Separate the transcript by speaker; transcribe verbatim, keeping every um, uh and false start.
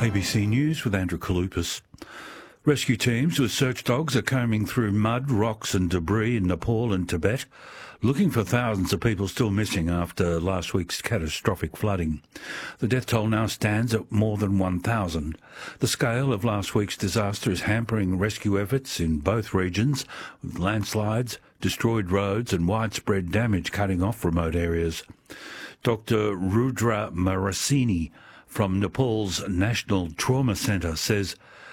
Speaker 1: A B C News with Andrew Kalupas. Rescue teams with search dogs are combing through mud, rocks and debris in Nepal and Tibet, looking for thousands of people still missing after last week's catastrophic flooding. The death toll now stands at more than one thousand. The scale of last week's disaster is hampering rescue efforts in both regions, with landslides, destroyed roads and widespread damage cutting off remote areas. Doctor Rudra Marasini from Nepal's National Trauma Centre says